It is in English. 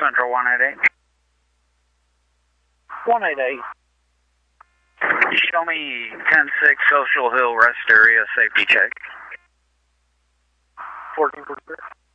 Central 188. 188. Show me 10-6 Social Hill Rest Area safety check. 1443.